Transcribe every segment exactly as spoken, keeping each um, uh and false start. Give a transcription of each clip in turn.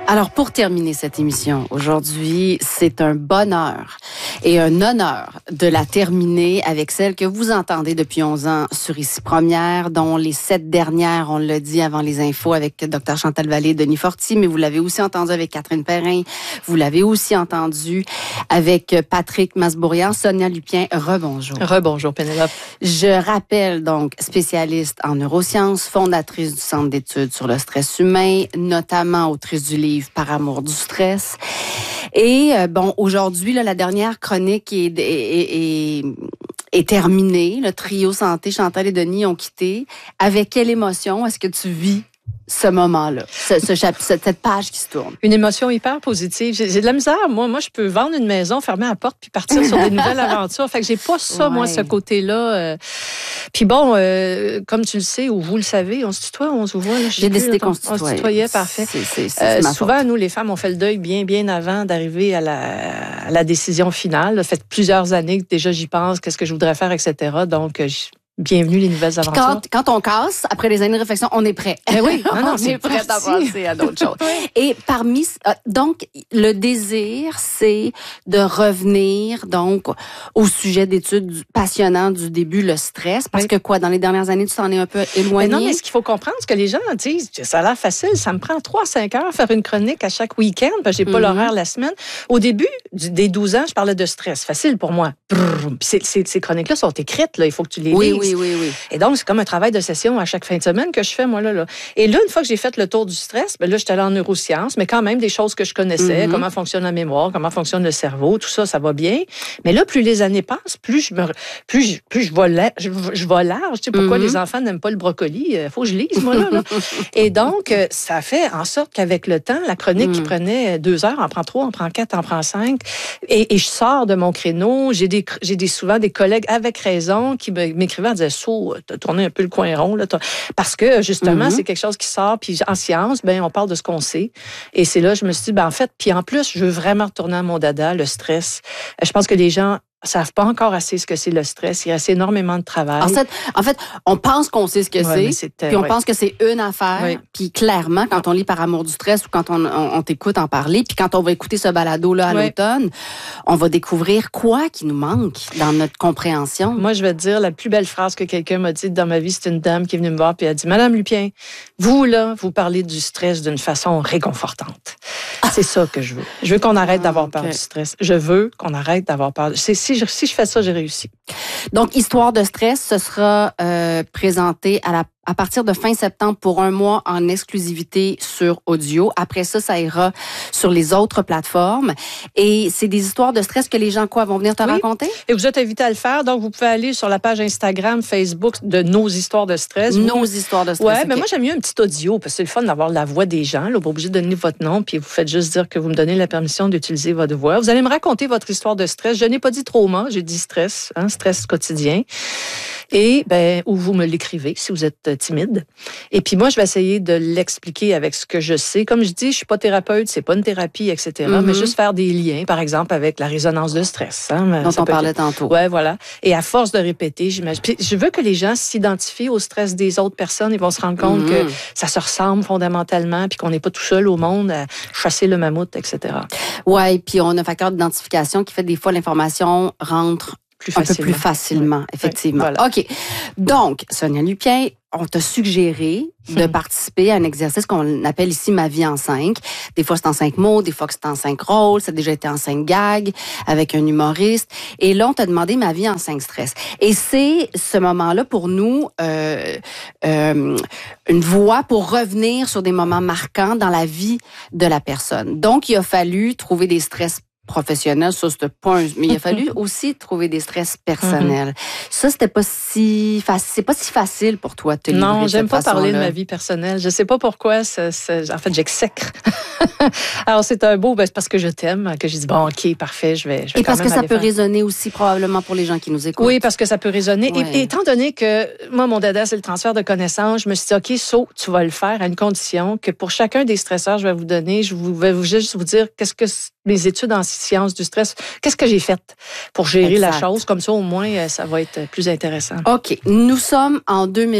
Alors, pour terminer cette émission, aujourd'hui, c'est un bonheur et un honneur de la terminer avec celle que vous entendez depuis onze ans sur Ici Première, dont les sept dernières, on l'a dit avant les infos, avec Dr Chantal Vallée et Denis Forti, mais vous l'avez aussi entendu avec Catherine Perrin, vous l'avez aussi entendu avec Patrick Masbourian, Sonia Lupien. Rebonjour. Rebonjour, Pénélope. Je rappelle donc spécialiste en neurosciences, fondatrice du Centre d'études sur le stress humain, notamment autrice du livre Par amour du stress. Et euh, bon, aujourd'hui, là, la dernière chronique est, est, est, est, est terminée. Le trio Santé, Chantal et Denis ont quitté. Avec quelle émotion est-ce que tu vis ce moment-là, ce, ce chapitre, cette page qui se tourne? Une émotion hyper positive. J'ai, j'ai de la misère. Moi, moi, je peux vendre une maison, fermer la porte, puis partir sur des nouvelles aventures. Fait que j'ai pas ça, ouais. moi, ce côté-là. Euh... Puis bon, euh, comme tu le sais, ou vous le savez, on se tutoie, on se voit. Là, j'ai décidé qu'on se tutoie. On se tutoyait, parfait. C'est, c'est, c'est, euh, c'est souvent, nous, les femmes, on fait le deuil bien, bien avant d'arriver à la, à la décision finale. Ça fait plusieurs années que déjà j'y pense, qu'est-ce que je voudrais faire, et cetera. Donc, je... bienvenue les nouvelles aventures. Quand, quand on casse, après les années de réflexion, on est prêt. Eh oui, non, non, on c'est est prêt à passer à d'autres choses. Oui. Et parmi, donc, le désir, c'est de revenir donc au sujet d'études passionnant du début, le stress, parce oui. que quoi, dans les dernières années, tu t'en es un peu éloigné. Mais non, mais ce qu'il faut comprendre, c'est que les gens disent, ça a l'air facile, ça me prend trois à cinq heures faire une chronique à chaque week-end, parce que j'ai pas mm-hmm. l'horaire la semaine. Au début du, des douze ans, je parlais de stress, facile pour moi. Brrr, c'est, c'est, ces chroniques-là sont écrites, là, il faut que tu les oui, lises. Oui, oui, oui. Et donc, c'est comme un travail de session à chaque fin de semaine que je fais, moi, là. là. Et là, une fois que j'ai fait le tour du stress, ben là, j'étais allée en neurosciences, mais quand même des choses que je connaissais, mm-hmm. comment fonctionne la mémoire, comment fonctionne le cerveau, tout ça, ça va bien. Mais là, plus les années passent, plus je me, plus je, plus je vais large, je, je vais large. Tu sais, pourquoi mm-hmm. les enfants n'aiment pas le brocoli? Il faut que je lise, moi, là. là. Et donc, ça fait en sorte qu'avec le temps, la chronique mm-hmm. qui prenait deux heures, en prend trois, en prend quatre, en prend cinq. Et, et je sors de mon créneau. J'ai des, j'ai des, souvent des collègues avec raison qui m'écrivaient en disant, so, t'as tourné un peu le coin rond, là. Parce que, justement, mm-hmm. c'est quelque chose qui sort. Puis en science, ben, on parle de ce qu'on sait. Et c'est là, je me suis dit, ben, en fait, puis en plus, je veux vraiment retourner à mon dada, le stress. Je pense que les gens savent pas encore assez ce que c'est le stress. Il reste énormément de travail. En fait, en fait on pense qu'on sait ce que ouais, c'est, c'est, puis on ouais. pense que c'est une affaire. Oui. Puis clairement, quand on lit Par amour du stress ou quand on, on, on t'écoute en parler, puis quand on va écouter ce balado-là à oui. l'automne, on va découvrir quoi qui nous manque dans notre compréhension. Moi, je vais te dire, la plus belle phrase que quelqu'un m'a dite dans ma vie, c'est une dame qui est venue me voir puis elle a dit, Madame Lupien, vous, là, vous parlez du stress d'une façon réconfortante. C'est ça que je veux. Je veux qu'on arrête d'avoir peur okay. du stress. Je veux qu'on arrête d'avoir peur. C'est, si, je, si je fais ça, j'ai réussi. Donc, Histoire de stress, ce sera euh, présenté à la à partir de fin septembre pour un mois en exclusivité sur audio. Après ça, ça ira sur les autres plateformes. Et c'est des histoires de stress que les gens, quoi, vont venir te oui. raconter? Et vous êtes invité à le faire. Donc, vous pouvez aller sur la page Instagram, Facebook de Nos Histoires de stress. Nos vous... Histoires de stress. Ouais, okay. mais moi, j'aime mieux un petit audio parce que c'est le fun d'avoir la voix des gens. Là, pas obligé de donner votre nom puis vous faites juste dire que vous me donnez la permission d'utiliser votre voix. Vous allez me raconter votre histoire de stress. Je n'ai pas dit trauma, j'ai dit stress, hein, stress quotidien. Et, ben, ou vous me l'écrivez si vous êtes timide. Et puis moi, je vais essayer de l'expliquer avec ce que je sais. Comme je dis, je suis pas thérapeute, c'est pas une thérapie, et cetera. Mm-hmm. Mais juste faire des liens, par exemple, avec la résonance de stress. Hein, dont on parlait être... tantôt. Ouais, voilà. Et à force de répéter, j'imagine. Puis je veux que les gens s'identifient au stress des autres personnes. Ils vont se rendre compte mm-hmm. que ça se ressemble fondamentalement, puis qu'on n'est pas tout seul au monde à chasser le mammouth, et cetera. Ouais, puis on a un facteur d'identification qui fait des fois l'information rentre plus un peu plus facilement, oui. effectivement. Oui, voilà. OK. Donc, Sonia Lupien, on t'a suggéré de hum. participer à un exercice qu'on appelle ici Ma vie en cinq. Des fois, c'est en cinq mots, des fois, c'est en cinq rôles. Ça a déjà été en cinq gags avec un humoriste. Et là, on t'a demandé Ma vie en cinq stress. Et c'est ce moment-là pour nous euh, euh, une voie pour revenir sur des moments marquants dans la vie de la personne. Donc, il a fallu trouver des stress professionnel, ça c'était pas un... mais il a fallu aussi trouver des stress personnels. Mm-hmm. Ça c'était pas si facile, c'est pas si facile pour toi de te livrer. Non, j'aime pas façon-là. parler de ma vie personnelle. Je sais pas pourquoi. Ça, ça... En fait, j'exècre. Alors c'est un beau, ben, c'est parce que je t'aime que j'ai dit bon, ok, parfait, je vais. Je vais et quand parce même que ça aller peut faire... résonner aussi probablement pour les gens qui nous écoutent. Oui, parce que ça peut résonner. Ouais. Et, et étant donné que moi mon dada c'est le transfert de connaissances, je me suis dit ok, so, tu vas le faire à une condition que pour chacun des stresseurs, je vais vous donner, je vous, vais juste vous dire qu'est-ce que mes études en sciences du stress. Qu'est-ce que j'ai fait pour gérer exact. La chose? Comme ça, au moins, ça va être plus intéressant. OK. Nous sommes en deux mille un.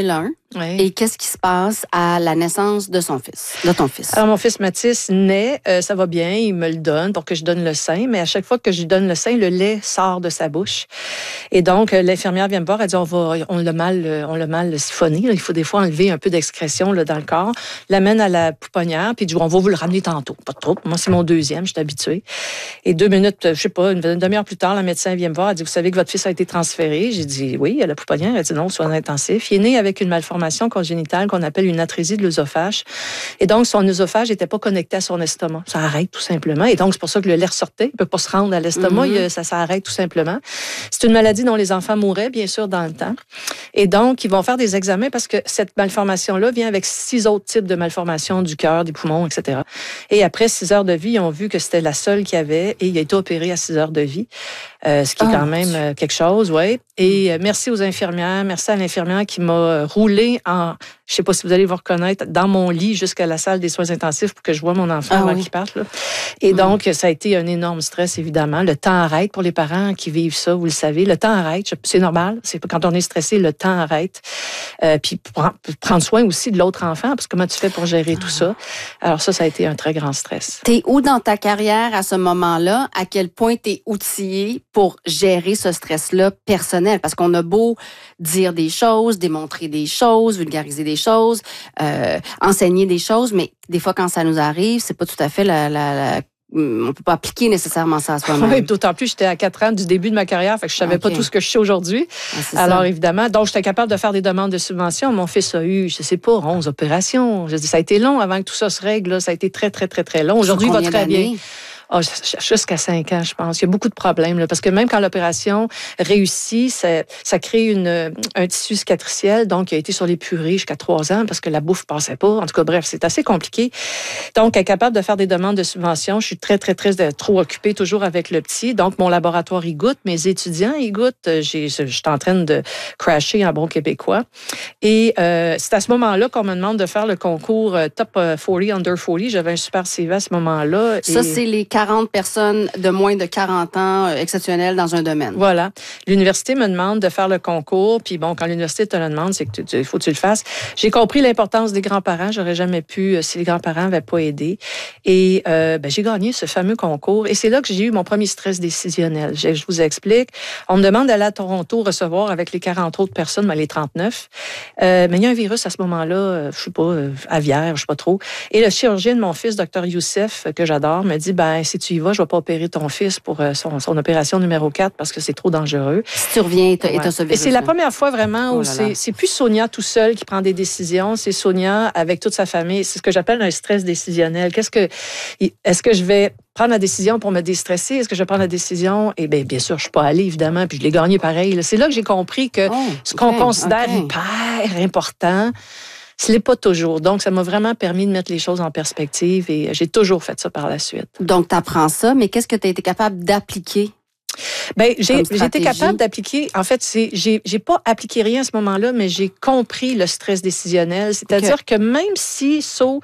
Oui. Et qu'est-ce qui se passe à la naissance de son fils, de ton fils? Alors, mon fils Mathis naît, euh, ça va bien, il me le donne pour que je donne le sein, mais à chaque fois que je lui donne le sein, le lait sort de sa bouche. Et donc, euh, l'infirmière vient me voir, elle dit, on, va, on l'a mal, euh, on l'a mal siphonné, là. Il faut des fois enlever un peu d'excrétion là, dans le corps. L'amène à la pouponnière, puis dit, on va vous le ramener tantôt. Pas trop. Moi, c'est mon deuxième, je suis habituée. Et deux minutes, je sais pas, une demi-heure plus tard, la médecin vient me voir, elle dit, vous savez que votre fils a été transféré? J'ai dit, oui, à la pouponnière. Elle dit, non, soins intensifs. Il est né avec une malformation congénitale qu'on appelle une atrésie de l'œsophage. Et donc, son œsophage n'était pas connecté à son estomac. Ça arrête tout simplement. Et donc, c'est pour ça que le lait ressortait. Il ne peut pas se rendre à l'estomac. Mm-hmm. Ça s'arrête tout simplement. C'est une maladie dont les enfants mouraient, bien sûr, dans le temps. Et donc, ils vont faire des examens parce que cette malformation-là vient avec six autres types de malformations du cœur, des poumons, et cetera. Et après six heures de vie, ils ont vu que c'était la seule qu'il y avait et il a été opéré à six heures de vie. Euh, ce qui est oh, quand même euh, quelque chose, oui. Et euh, merci aux infirmières, merci à l'infirmière qui m'a roulé en, je sais pas si vous allez vous reconnaître, dans mon lit jusqu'à la salle des soins intensifs pour que je voie mon enfant ah, avant oui. qu'il parte. Là. Et mm. donc, ça a été un énorme stress, évidemment. Le temps arrête pour les parents qui vivent ça, vous le savez. Le temps arrête, c'est normal. C'est quand on est stressé, le temps arrête. Euh, puis prendre soin aussi de l'autre enfant, parce que comment tu fais pour gérer ah. tout ça? Alors ça, ça a été un très grand stress. T'es où dans ta carrière à ce moment-là? À quel point t'es outillée pour gérer ce stress-là personnel? Parce qu'on a beau dire des choses, démontrer des choses, vulgariser des choses, euh, enseigner des choses, mais des fois, quand ça nous arrive, c'est pas tout à fait la... la, la on peut pas appliquer nécessairement ça à soi-même. Oui, d'autant plus, j'étais à quatre ans du début de ma carrière, fait que je savais okay. pas tout ce que je sais aujourd'hui. Ah, Alors, ça. évidemment, donc j'étais capable de faire des demandes de subventions. Mon fils a eu, je sais pas, onze opérations. Je dis, ça a été long avant que tout ça se règle. Là. Ça a été très, très, très, très long. Aujourd'hui, il va très bien. Oh, jusqu'à cinq ans, je pense. Il y a beaucoup de problèmes, là, parce que même quand l'opération réussit, ça, ça crée une, un tissu cicatriciel, donc il a été sur les purées jusqu'à trois ans, parce que la bouffe passait pas. En tout cas, bref, c'est assez compliqué. Donc, être capable de faire des demandes de subventions, je suis très, très, très trop occupée, toujours avec le petit. Donc, mon laboratoire, il goûte, mes étudiants, ils goûtent. J'ai, je suis en train de crasher en bon québécois. Et euh, c'est à ce moment-là qu'on me demande de faire le concours Top quarante, Under quarante. J'avais un super C V à ce moment-là. Ça, et... c'est les quarante personnes de moins de quarante ans euh, exceptionnelles dans un domaine. Voilà. L'université me demande de faire le concours, puis bon, quand l'université te le demande, c'est que il faut que tu le fasses. J'ai compris l'importance des grands-parents. J'aurais jamais pu si les grands-parents n'avaient pas aidé. Et euh, ben, j'ai gagné ce fameux concours. Et c'est là que j'ai eu mon premier stress décisionnel. Je, je vous explique. On me demande d'aller à Toronto recevoir avec les quarante autres personnes, ben, les trente-neuf. Euh, mais il y a un virus à ce moment-là, euh, je sais pas, euh, aviaire, je sais pas trop. Et le chirurgien de mon fils, docteur Youssef, que j'adore, me dit, ben si tu y vas, je vais pas opérer ton fils pour son, son opération numéro quatre parce que c'est trop dangereux. Si tu reviens et tu as ouais. ce virus. Et c'est la première fois vraiment où oh c'est, c'est plus Sonia tout seul qui prend des décisions, c'est Sonia avec toute sa famille. C'est ce que j'appelle un stress décisionnel. Qu'est-ce que, est-ce que je vais prendre la décision pour me déstresser? Est-ce que je vais prendre la décision? Eh bien, bien sûr, je suis pas allée, évidemment, puis je l'ai gagné pareil. C'est là que j'ai compris que oh, ce qu'on okay, considère okay. hyper important, ce n'est pas toujours. Donc, ça m'a vraiment permis de mettre les choses en perspective et j'ai toujours fait ça par la suite. Donc, tu apprends ça, mais qu'est-ce que tu as été capable d'appliquer? Ben, j'ai, j'ai été capable d'appliquer. En fait, c'est, j'ai, j'ai pas appliqué rien à ce moment-là, mais j'ai compris le stress décisionnel. C'est-à-dire okay. que même si, so,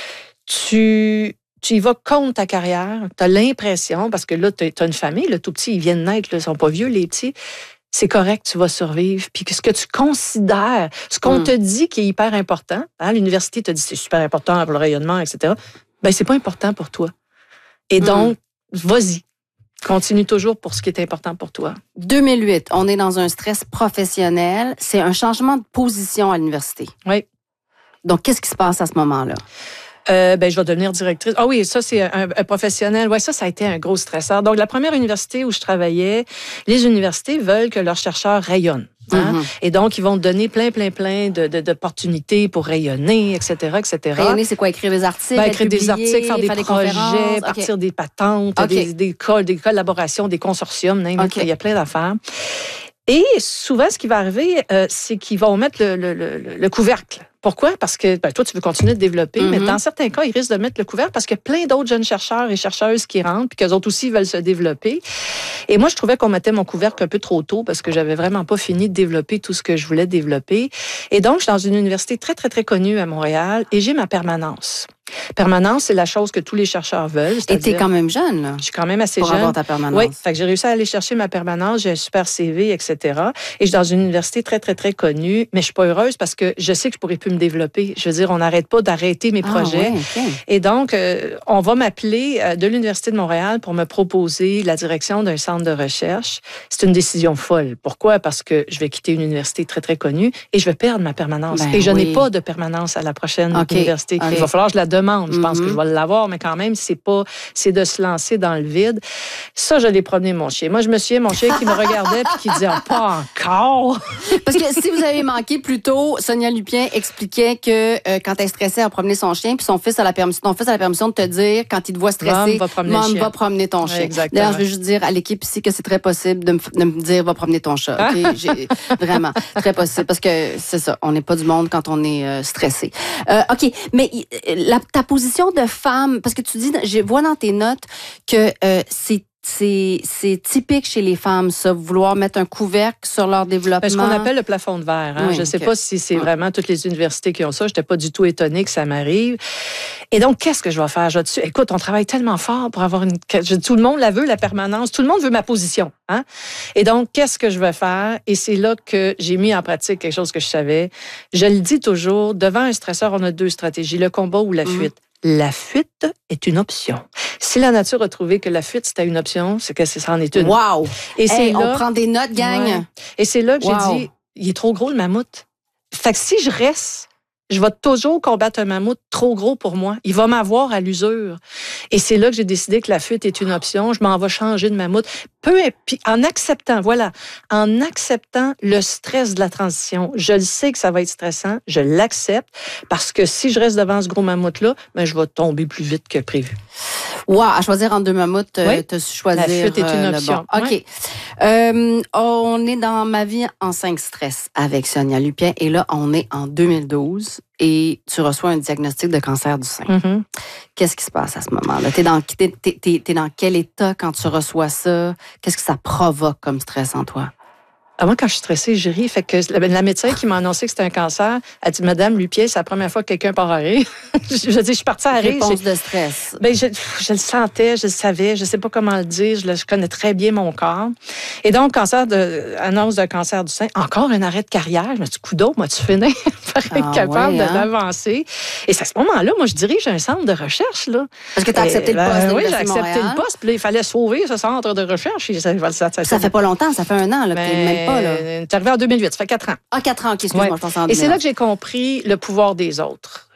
tu... tu y vas contre ta carrière, tu as l'impression, parce que là, tu as une famille, le tout petit, ils viennent naître, ils ne sont pas vieux, les petits, c'est correct, tu vas survivre. Puis ce que tu considères, ce qu'on mm. te dit qui est hyper important, hein, l'université te dit c'est super important pour le rayonnement, et cetera, ben c'est pas important pour toi. Et mm. donc, vas-y. Continue toujours pour ce qui est important pour toi. deux mille huit, on est dans un stress professionnel. C'est un changement de position à l'université. Oui. Donc, qu'est-ce qui se passe à ce moment-là? Euh, ben, je vais devenir directrice. Ah oui, ça, c'est un, un professionnel. Ouais, ça, ça a été un gros stresseur. Donc, la première université où je travaillais, les universités veulent que leurs chercheurs rayonnent. Hein? Mm-hmm. Et donc, ils vont te donner plein, plein, plein de, de, d'opportunités pour rayonner, et cetera, et cetera. Rayonner, c'est quoi? Écrire des articles, ben, écrire des articles, faire des faire projets, des partir okay. des patentes, okay. des, des, coll- des collaborations, des consortiums, okay. il y a plein d'affaires. Et souvent, ce qui va arriver, euh, c'est qu'ils vont mettre le, le, le, le couvercle. Pourquoi? Parce que ben, toi, tu veux continuer de développer, mm-hmm. mais dans certains cas, ils risquent de mettre le couvercle parce qu'il y a plein d'autres jeunes chercheurs et chercheuses qui rentrent puis qu'eux autres aussi veulent se développer. Et moi, je trouvais qu'on mettait mon couvercle un peu trop tôt parce que j'avais vraiment pas fini de développer tout ce que je voulais développer. Et donc, je suis dans une université très, très, très connue à Montréal et j'ai ma permanence. Permanence, c'est la chose que tous les chercheurs veulent. Et t'es quand même jeune, là. Je suis quand même assez pour jeune. Pour avoir ta permanence. Oui, fait que j'ai réussi à aller chercher ma permanence, j'ai un super C V, et cetera. Et je suis dans une université très, très, très connue, mais je suis pas heureuse parce que je sais que je pourrais plus me développer. Je veux dire, on n'arrête pas d'arrêter mes projets. Ah, ouais, okay. Et donc, euh, on va m'appeler euh, de l'Université de Montréal pour me proposer la direction d'un centre de recherche. C'est une décision folle. Pourquoi? Parce que je vais quitter une université très, très connue et je vais perdre ma permanence. Ben et je oui. n'ai pas de permanence à la prochaine okay. université. Okay. Il va falloir que je la demande. Je pense mm-hmm. que je vais l'avoir, mais quand même, c'est pas, c'est de se lancer dans le vide. Ça, je l'ai promené mon chien. Moi, je me souviens, mon chien qui me regardait puis qui disait, oh, pas encore. Parce que si vous avez manqué plus tôt, Sonia Lupien expliquait que euh, quand elle stressait, elle promenait son chien, puis son fils a la permission, ton fils a la permission de te dire, quand il te voit stressé, va promener, Mom, va promener ton chien. Exactement. D'ailleurs, je veux juste dire à l'équipe ici que c'est très possible de me, de me dire, va promener ton chat. Okay? J'ai, vraiment, très possible. Parce que c'est ça, on n'est pas du monde quand on est euh, stressé. Euh, OK, mais la, ta position de femme, parce que tu dis, je vois dans tes notes que euh, c'est C'est, c'est typique chez les femmes, ça, vouloir mettre un couvercle sur leur développement. Ben, ce qu'on appelle le plafond de verre. Hein? Oui, je ne sais okay. pas si c'est ouais. vraiment toutes les universités qui ont ça. Je n'étais pas du tout étonnée que ça m'arrive. Et donc, qu'est-ce que je vais faire? Je dessus? Écoute, on travaille tellement fort pour avoir une... Tout le monde la veut, la permanence. Tout le monde veut ma position. Hein? Et donc, qu'est-ce que je vais faire? Et c'est là que j'ai mis en pratique quelque chose que je savais. Je le dis toujours, devant un stresseur, on a deux stratégies, le combat ou la fuite. Mm-hmm. La fuite est une option. Si la nature a trouvé que la fuite, c'était une option, c'est que ça en est une. Wow! Et c'est hey, là, on prend des notes, gang. Ouais. Et c'est là que wow. j'ai dit, il est trop gros, le mammouth. Fait que si je reste, je vais toujours combattre un mammouth trop gros pour moi. Il va m'avoir à l'usure. Et c'est là que j'ai décidé que la fuite est une option. Je m'en vais changer de mammouth. Peu, en acceptant, voilà, en acceptant le stress de la transition. Je le sais que ça va être stressant. Je l'accepte parce que si je reste devant ce gros mammouth-là, ben, je vais tomber plus vite que prévu. Wow, à choisir entre deux mammouths, oui. tu as su choisir. La fuite est une euh, option. Bon. OK. Oui. Euh, on est dans Ma vie en cinq stress avec Sonia Lupien. Et là, on est en deux mille douze et tu reçois un diagnostic de cancer du sein. Mm-hmm. Qu'est-ce qui se passe à ce moment-là? T'es dans, t'es, t'es, t'es, t'es dans quel état quand tu reçois ça? Qu'est-ce que ça provoque comme stress en toi? Ah, moi, quand je suis stressée, je ris. Fait que la, la médecin qui m'a annoncé que c'était un cancer, elle dit, Madame Lupien, c'est la première fois que quelqu'un part à rire. je, je dis, je suis partie à rire. Réponse de stress. Ben, je, je le sentais, je le savais, je sais pas comment le dire, je, le, je connais très bien mon corps. Et donc, cancer de, annonce d'un cancer du sein, encore un arrêt de carrière. Je me dis, coudon, moi, tu finis pour être ah, capable ouais, hein? d'avancer. Et c'est à ce moment-là, moi, je dirige un centre de recherche, là. Parce que tu as accepté et, le poste. Ben, oui, j'ai accepté Montréal. le poste, puis là, il fallait sauver ce centre de recherche. Et ça, ça, ça, ça, ça fait pas longtemps, ça fait un an, là, ben, même pas, là. T'es arrivé en deux mille huit, ça fait quatre ans. Ah, quatre ans, OK, excuse-moi, ouais. je pense en Et c'est là que j'ai compris le pouvoir des autres.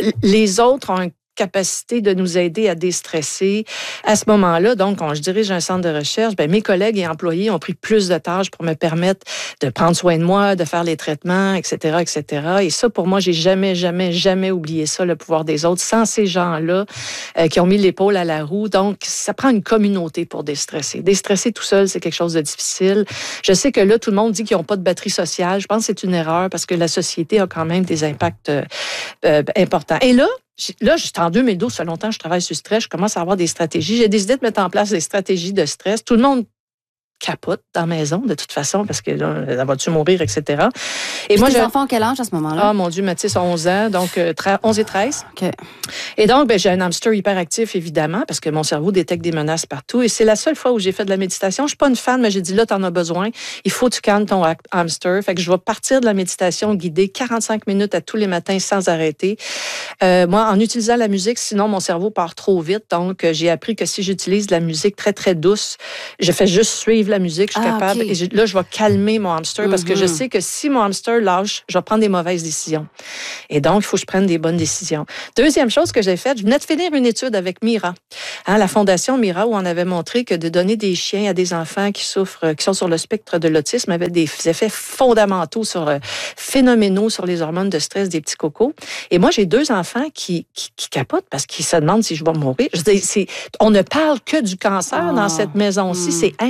Les autres ont une capacité de nous aider à déstresser. À ce moment-là, donc, quand je dirige un centre de recherche, bien, mes collègues et employés ont pris plus de tâches pour me permettre de prendre soin de moi, de faire les traitements, et cetera, et cetera. Et ça, pour moi, j'ai jamais, jamais, jamais oublié ça, le pouvoir des autres, sans ces gens-là euh, qui ont mis l'épaule à la roue. Donc, ça prend une communauté pour déstresser. Déstresser tout seul, c'est quelque chose de difficile. Je sais que là, tout le monde dit qu'ils n'ont pas de batterie sociale. Je pense que c'est une erreur parce que la société a quand même des impacts euh, euh, importants. Et là, Là, j'étais en deux mille douze, ça fait longtemps que je travaille sur le stress, je commence à avoir des stratégies. J'ai décidé de mettre en place des stratégies de stress. Tout le monde capote dans la maison, de toute façon, parce que là, elle va-tu mourir, et cetera. Et Puis moi, tes enfants ont quel âge à ce moment-là? Ah, mon Dieu, Mathis a onze ans, donc euh, onze et treize. OK. Et donc, ben, j'ai un hamster hyperactif, évidemment, parce que mon cerveau détecte des menaces partout. Et c'est la seule fois où j'ai fait de la méditation. Je suis pas une fan, mais j'ai dit, là, t'en as besoin. Il faut que tu calmes ton hamster. Fait que je vais partir de la méditation guidée quarante-cinq minutes à tous les matins sans arrêter. Euh, moi, en utilisant la musique, sinon, mon cerveau part trop vite. Donc, euh, j'ai appris que si j'utilise de la musique très, très douce, je fais juste suivre la musique, je suis ah, capable. Okay. Et je, là, je vais calmer mon hamster mm-hmm. parce que je sais que si mon hamster lâche, je vais prendre des mauvaises décisions. Et donc, il faut que je prenne des bonnes décisions. Deuxième chose que j'ai faite, je venais de finir une étude avec Mira, hein, la fondation Mira, où on avait montré que de donner des chiens à des enfants qui souffrent, qui sont sur le spectre de l'autisme, avait des effets fondamentaux, sur, euh, phénoménaux sur les hormones de stress des petits cocos. Et moi, j'ai deux enfants qui, qui, qui capotent parce qu'ils se demandent si je vais mourir. Je dis, c'est, on ne parle que du cancer oh. dans cette maison-ci. Mm. C'est infernal.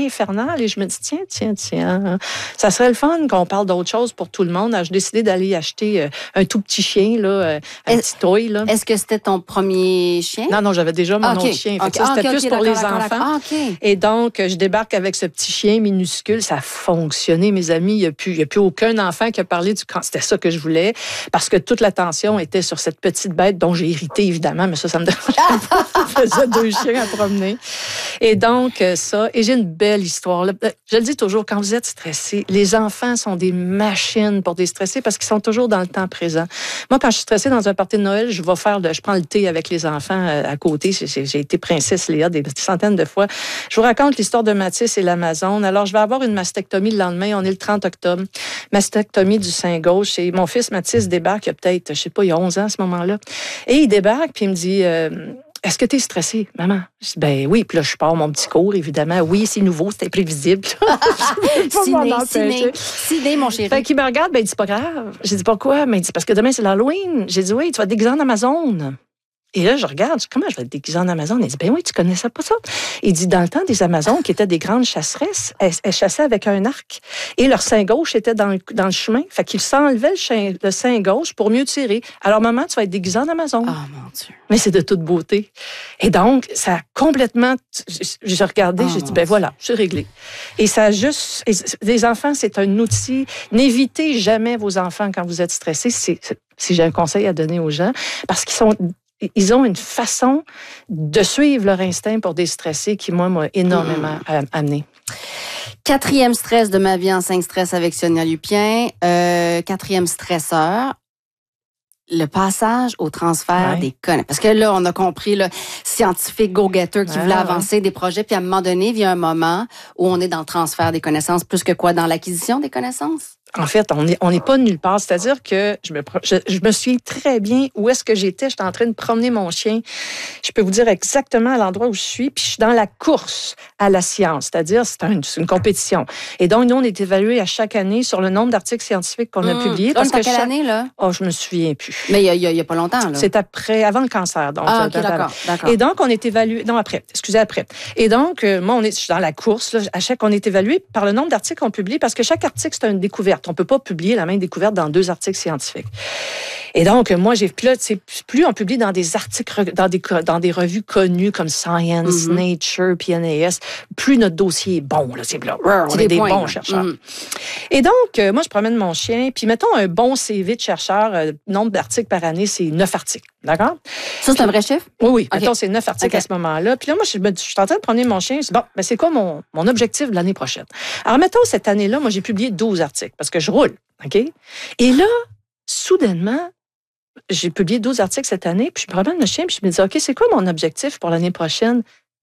parle et je me dis, tiens, tiens, tiens, ça serait le fun qu'on parle d'autre chose pour tout le monde. Alors, j'ai décidé d'aller acheter un tout petit chien, là, un est-ce, petit toy. Là. Est-ce que c'était ton premier chien? Non, non, j'avais déjà mon ah, okay. autre chien. Okay. Ça, ah, c'était okay, plus okay, pour d'accord, les d'accord, enfants. Ah, okay. Et donc, je débarque avec ce petit chien minuscule. Ça a fonctionné, mes amis. Il n'y a plus, il y a plus aucun enfant qui a parlé du cancer. C'était ça que je voulais, parce que toute l'attention était sur cette petite bête dont j'ai hérité, évidemment, mais ça, ça me dérangeait pas. Je faisais deux chiens à promener. Et donc, ça. Et j'ai une belle histoire. Je le dis toujours, quand vous êtes stressé, les enfants sont des machines pour déstresser parce qu'ils sont toujours dans le temps présent. Moi, quand je suis stressée dans un party de Noël, je vais faire de, je prends le thé avec les enfants à côté. J'ai, j'ai été princesse Léa des centaines de fois. Je vous raconte l'histoire de Mathis et l'Amazone. Alors, je vais avoir une mastectomie le lendemain. On est le trente octobre. Mastectomie du sein gauche. Et mon fils Mathis débarque, il y a peut-être, je sais pas, il y a onze ans à ce moment-là. Et il débarque, puis il me dit... Euh, Est-ce que tu es stressée, maman? Je dis, ben oui. Puis là, je pars mon petit cours, évidemment. Oui, c'est nouveau, c'est imprévisible. Ciné, ciné, ciné, mon chéri. Fait qu'il me regarde, ben il dit, pas grave. J'ai dit, pourquoi? Ben il dit, parce que demain, c'est l'Halloween. J'ai dit, oui, tu vas te déguiser en Amazon. Et là, je regarde, je dis, comment je vais te déguiser en Amazon? Il dit, ben oui, tu connaissais pas ça. Il dit, dans le temps des Amazones, qui étaient des grandes chasseresses, elles, elles chassaient avec un arc. Et leur sein gauche était dans le, dans le chemin. Fait qu'ils s'enlevaient le, chien, le sein gauche pour mieux tirer. Alors, maman, tu vas être déguisée en Amazon. Oh, mon Dieu. Mais c'est de toute beauté. Et donc, ça a complètement... J'ai regardé, oh, j'ai dit, ben Dieu. Voilà, c'est réglé. Et ça a juste... Les enfants, c'est un outil. N'évitez jamais vos enfants quand vous êtes stressés. C'est, c'est, si j'ai un conseil à donner aux gens, parce qu'ils sont... Ils ont une façon de suivre leur instinct pour déstresser qui, moi, m'a énormément mmh. amené. Quatrième stress de ma vie en cinq stress avec Sonia Lupien. Euh, quatrième stresseur, le passage au transfert ouais. des connaissances. Parce que là, on a compris, le scientifique go-getter qui ah, voulait avancer ouais. des projets, puis à un moment donné, il y a un moment où on est dans le transfert des connaissances, plus que quoi, dans l'acquisition des connaissances? En fait, on n'est on n'est pas nulle part. C'est-à-dire que je me, je, je me souviens très bien où est-ce que j'étais. J'étais en train de promener mon chien. Je peux vous dire exactement à l'endroit où je suis. Puis je suis dans la course à la science. C'est-à-dire, c'est, un, c'est une compétition. Et donc, nous, on est évalué à chaque année sur le nombre d'articles scientifiques qu'on a mmh. publiés. Parce que quelle chaque... année, là? Oh, je me souviens plus. Mais il y a, il y a pas longtemps, là. C'est après, avant le cancer. Donc, ah, OK, euh, d'accord, d'accord. Et donc, on est évalué... Non, après. Excusez, après. Et donc, euh, moi, on est, je suis dans la course. Là, à chaque, on est évalué par le nombre d'articles qu'on publie parce que chaque article, c'est une découverte. On peut pas publier la même découverte dans deux articles scientifiques. Et donc, moi, j'ai plus, plus on publie dans des articles, dans des, dans des revues connues comme Science, mm-hmm. Nature, P N A S, plus notre dossier est bon. Là, c'est là, on c'est est des, des points, bons là. chercheurs. Mm-hmm. Et donc, euh, moi, je promène mon chien, puis mettons un bon C V de chercheur, euh, nombre d'articles par année, c'est neuf articles. D'accord? Ça, c'est puis, un vrai chiffre? Oui, oui. Okay. Mettons, c'est neuf articles okay. à ce moment-là. Puis là, moi, je, je suis en train de promener mon chien. Je dis, bon, ben, c'est quoi mon, mon objectif de l'année prochaine? Alors, mettons, cette année-là, moi, j'ai publié douze articles parce que je roule. OK? Et là, soudainement, j'ai publié douze articles cette année, puis je promène le chien, puis je me dis, OK, c'est quoi mon objectif pour l'année prochaine?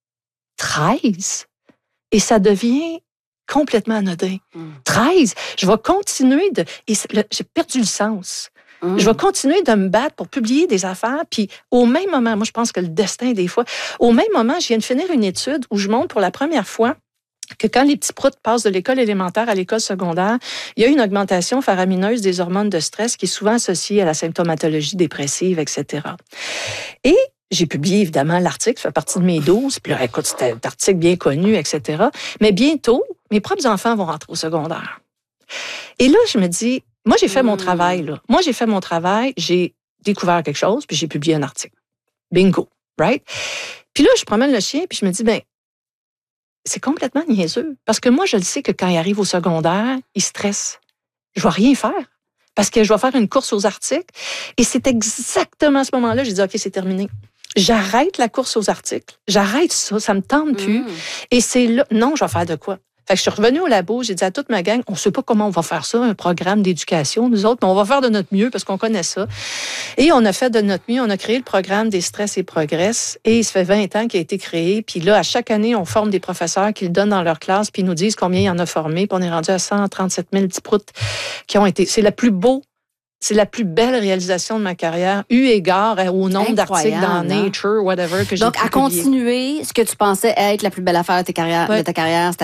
treize. Et ça devient complètement anodin. Mm. treize. Je vais continuer de... Et le, j'ai perdu le sens. Mm. Je vais continuer de me battre pour publier des affaires, puis au même moment, moi, je pense que le destin, des fois, au même moment, je viens de finir une étude où je montre pour la première fois que quand les petits proutes passent de l'école élémentaire à l'école secondaire, il y a une augmentation faramineuse des hormones de stress qui est souvent associée à la symptomatologie dépressive, et cetera. Et j'ai publié, évidemment, l'article, ça fait partie de mes douze, puis là, écoute, c'était un article bien connu, et cetera. Mais bientôt, mes propres enfants vont rentrer au secondaire. Et là, je me dis, moi, j'ai fait mmh. mon travail, là. Moi, j'ai fait mon travail, j'ai découvert quelque chose, puis j'ai publié un article. Bingo, right? Puis là, je promène le chien, puis je me dis, ben c'est complètement niaiseux. Parce que moi, je le sais que quand il arrive au secondaire, il stresse. Je ne vais rien faire. Parce que je vais faire une course aux articles. Et c'est exactement à ce moment-là, j'ai dit, OK, c'est terminé. J'arrête la course aux articles. J'arrête ça. Ça ne me tente plus. Mmh. Et c'est là, non, je vais faire de quoi? Fait que je suis revenue au labo, j'ai dit à toute ma gang, on ne sait pas comment on va faire ça, un programme d'éducation, nous autres, mais on va faire de notre mieux parce qu'on connaît ça. Et on a fait de notre mieux, on a créé le programme des stress et progress, et ça fait vingt ans qu'il a été créé, puis là, à chaque année, on forme des professeurs qui le donnent dans leur classe, puis ils nous disent combien il y en a formé, puis on est rendu à cent trente-sept mille petits proutes qui ont été... C'est la plus beau C'est la plus belle réalisation de ma carrière, eu égard au nombre d'articles dans Nature, whatever, que j'ai Donc, à publié. continuer ce que tu pensais être la plus belle affaire de ta carrière, ouais. de ta carrière, c'est-à-dire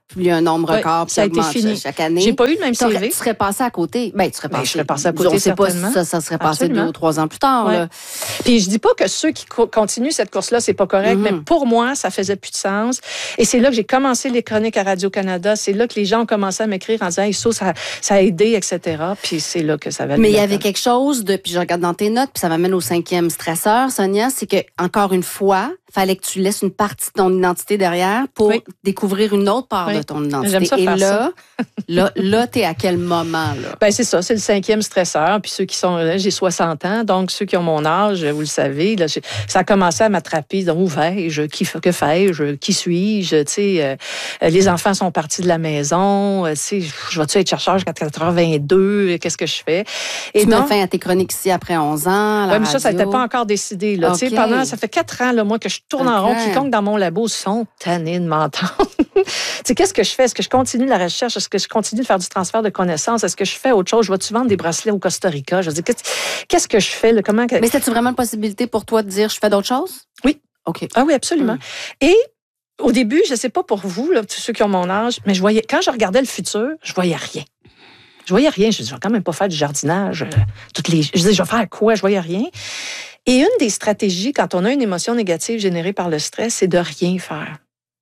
puis il y a un nombre record, oui, puis ça a été fini chaque année. J'ai pas eu le même C V. Tu serais passé à côté. Ben, tu serais passé. Ben, je serais passé à côté, on sait certainement. Pas, ça, ça serait passé Absolument. deux ou trois ans plus tard. Ouais. Là. Puis je dis pas que ceux qui co- continuent cette course-là, c'est pas correct, mm-hmm. mais pour moi, ça faisait plus de sens. Et c'est là que j'ai commencé les chroniques à Radio-Canada. C'est là que les gens ont commencé à m'écrire en disant hey, ça, ça, ça a aidé, et cetera. Puis c'est là que ça va. Mais il y avait quelque chose de, puis je regarde dans tes notes, puis ça m'amène au cinquième stresseur, Sonia, c'est que encore une fois, fallait que tu laisses une partie de ton identité derrière pour oui. découvrir une autre part oui. de ton identité. J'aime ça Et faire là, ça. là, là, t'es à quel moment, là? Ben, c'est ça, c'est le cinquième stresseur. Puis ceux qui sont, là, j'ai soixante ans, donc ceux qui ont mon âge, vous le savez, là, ça a commencé à m'attraper. Donc, où vais-je? Qui, que fais-je? Qui suis-je? Tu sais, euh, les enfants sont partis de la maison. Tu sais, je vais-tu être chercheur jusqu'à quatre-vingt-deux? Qu'est-ce que je fais? Et tu mets fin à tes chroniques ici après onze ans, Oui, mais ça, ça n'était pas encore décidé, là. Okay. Tu sais, pendant, ça fait quatre ans, là, moi, que je tourne okay. en rond. Quiconque dans mon labo sont tannés de m'entendre. Tu sais, qu'est-ce que je fais? Est-ce que je continue la recherche? Est-ce que je continue de faire du transfert de connaissances? Est-ce que je fais autre chose? Je vais-tu vendre des bracelets au Costa Rica? Je veux dire, qu'est-ce que je fais? Là? Comment... Mais c'était-tu vraiment une possibilité pour toi de dire je fais d'autres choses? Oui. OK. Ah oui, absolument. Mm. Et au début, je ne sais pas pour vous, là, tous ceux qui ont mon âge, mais je voyais, quand je regardais le futur, je voyais rien. Je voyais rien. Je disais, je vais quand même pas faire du jardinage. Euh, toutes les... Je disais, je vais faire quoi? Je voyais rien. Et une des stratégies, quand on a une émotion négative générée par le stress, c'est de rien faire.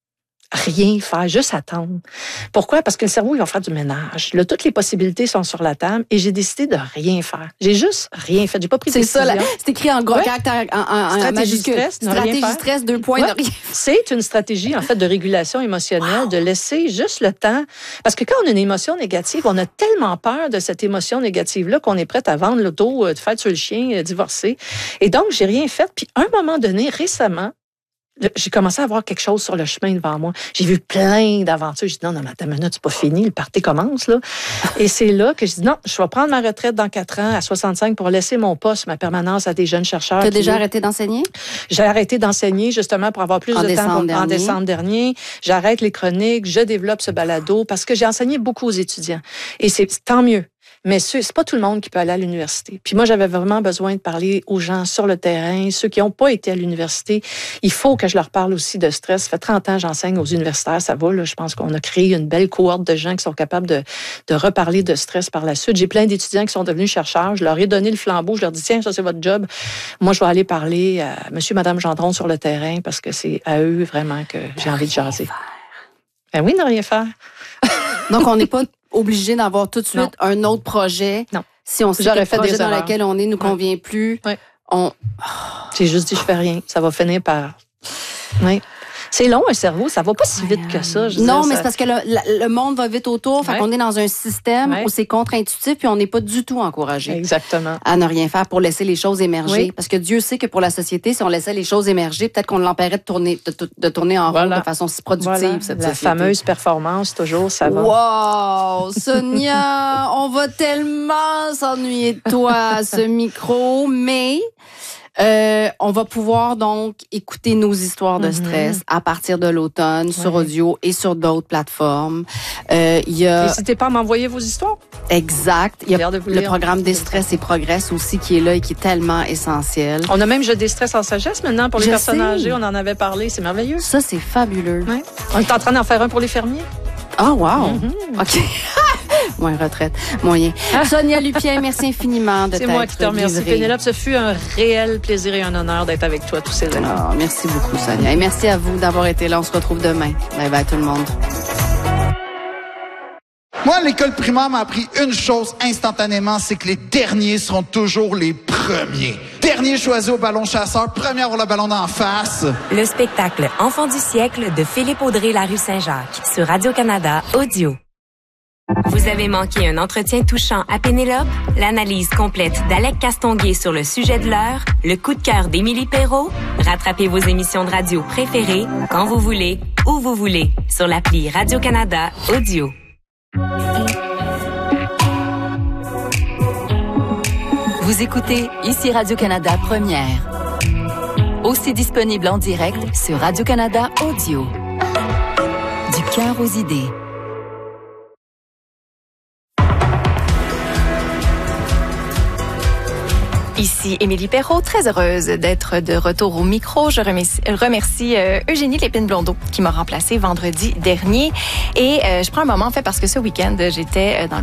Rien faire, juste attendre. Pourquoi? Parce que le cerveau, il va faire du ménage. Là, toutes les possibilités sont sur la table et j'ai décidé de rien faire. J'ai juste rien fait. J'ai pas pris de c'est décision. C'est ça, là, c'est écrit en gros ouais. caractère, en, en, stratégie stress, stratégie stress, deux points, ouais. de rien. C'est une stratégie, en fait, de régulation émotionnelle, wow. de laisser juste le temps. Parce que quand on a une émotion négative, on a tellement peur de cette émotion négative-là qu'on est prête à vendre l'auto, de faire sur le chien, divorcer. Et donc, j'ai rien fait. Puis, à un moment donné, récemment, j'ai commencé à voir quelque chose sur le chemin devant moi. J'ai vu plein d'aventures. J'ai dit, non, non, mais attends une minute, c'est pas fini, le party commence, là. Et c'est là que je dis, non, je vais prendre ma retraite dans quatre ans, à soixante-cinq, pour laisser mon poste, ma permanence à des jeunes chercheurs. Tu as déjà arrêté d'enseigner? J'ai arrêté d'enseigner, justement, pour avoir plus en de temps pour... en dernier. décembre dernier. J'arrête les chroniques, je développe ce balado, parce que j'ai enseigné beaucoup aux étudiants. Et c'est tant mieux. Mais ce c'est pas tout le monde qui peut aller à l'université. Puis moi, j'avais vraiment besoin de parler aux gens sur le terrain, ceux qui n'ont pas été à l'université. Il faut que je leur parle aussi de stress. Ça fait trente ans que j'enseigne aux universitaires, ça va. Là, je pense qu'on a créé une belle cohorte de gens qui sont capables de, de reparler de stress par la suite. J'ai plein d'étudiants qui sont devenus chercheurs. Je leur ai donné le flambeau. Je leur dis, tiens, ça, c'est votre job. Moi, je vais aller parler à monsieur, madame Gendron sur le terrain parce que c'est à eux vraiment que j'ai envie de jaser. Ben oui, ne rien faire. Donc, on n'est pas obligé d'avoir tout de suite non. un autre projet. Non. Si on sait que le projet dans lequel on est ne nous ouais. convient plus, ouais. on... J'ai juste dit, je fais rien. Ça va finir par... Oui. C'est long, un cerveau. Ça va pas si vite que ça. Je non, dire, mais ça... c'est parce que le, le monde va vite autour. Fait ouais. qu'on est dans un système ouais. où c'est contre-intuitif puis on n'est pas du tout encouragé. Exactement. À ne rien faire pour laisser les choses émerger. Oui. Parce que Dieu sait que pour la société, si on laissait les choses émerger, peut-être qu'on l'empêcherait de tourner, de, de tourner en voilà. rond de façon si productive. Voilà. Cette la société. fameuse performance, toujours, ça va. Wow! Sonia, on va tellement s'ennuyer de toi à ce micro, mais... Euh, on va pouvoir donc écouter nos histoires de stress mm-hmm. à partir de l'automne ouais. sur audio et sur d'autres plateformes. Euh, il y a... N'hésitez pas à m'envoyer vos histoires. Exact. Il y a le lire. programme Déstress et Progresse aussi qui est là et qui est tellement essentiel. On a même Je déstresse en sagesse maintenant pour les Je personnes sais. âgées. On en avait parlé. C'est merveilleux. Ça, c'est fabuleux. Ouais. On est en train d'en faire un pour les fermiers. Ah, oh, wow! Mm-hmm. OK. Moins retraite, moyen. Sonia Lupien, merci infiniment de t'être C'est moi qui te remercie, livrée. Pénélope. Ce fut un réel plaisir et un honneur d'être avec toi tous ces années. Oh, merci beaucoup, Sonia. Et merci à vous d'avoir été là. On se retrouve demain. Bye bye tout le monde. Moi, l'école primaire m'a appris une chose instantanément, c'est que les derniers seront toujours les premiers. Dernier choisi au ballon chasseur, premier à avoir le ballon d'en face. Le spectacle Enfant du siècle de Philippe Audrey La Rue Saint-Jacques sur Radio-Canada Audio. Vous avez manqué un entretien touchant à Pénélope? L'analyse complète d'Alec Castonguay sur le sujet de l'heure? Le coup de cœur d'Émilie Perrault? Rattrapez vos émissions de radio préférées quand vous voulez, où vous voulez, sur l'appli Radio-Canada Audio. Vous écoutez ici Radio-Canada Première. Aussi disponible en direct sur Radio-Canada Audio. Du cœur aux idées. Ici Ici Émilie Perrault, très heureuse d'être de retour au micro. Je remercie, remercie euh, Eugénie Lépine-Blondeau qui m'a remplacée vendredi dernier. Et euh, je prends un moment, en fait, parce que ce week-end, j'étais dans